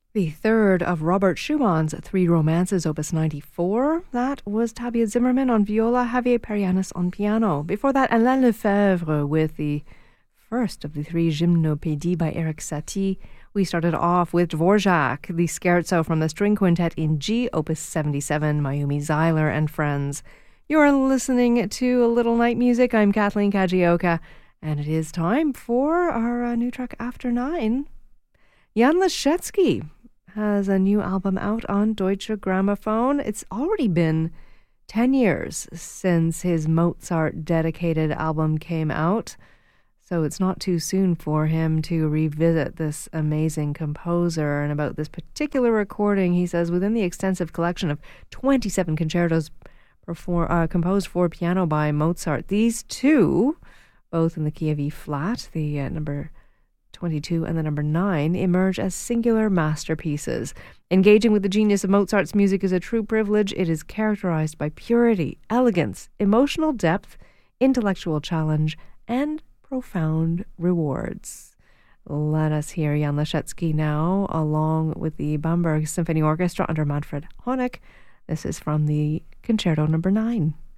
The third of Robert Schumann's Three Romances, Opus 94. That was Tabia Zimmerman on viola, Javier Perianis on piano. Before that, Alain Lefebvre with the first of the three Gymnopédies by Erik Satie. We started off with Dvorak, the scherzo from the string quintet in G, Opus 77, Mayumi Zyler and Friends. You're listening to A Little Night Music. I'm Kathleen Kajioka, and it is time for our new track after 9. Jan Leschetski has a new album out on Deutsche Grammophon. It's already been 10 years since his Mozart-dedicated album came out, so it's not too soon for him to revisit this amazing composer. And about this particular recording, he says, within the extensive collection of 27 concertos composed for piano by Mozart, these two, both in the key of E flat, the number 22 and the number 9, emerge as singular masterpieces. Engaging with the genius of Mozart's music is a true privilege. It is characterized by purity, elegance, emotional depth, intellectual challenge, and profound rewards. Let us hear Jan Leschetski now, along with the Bamberg Symphony Orchestra under Manfred Honeck. This is from the Concerto Number 9.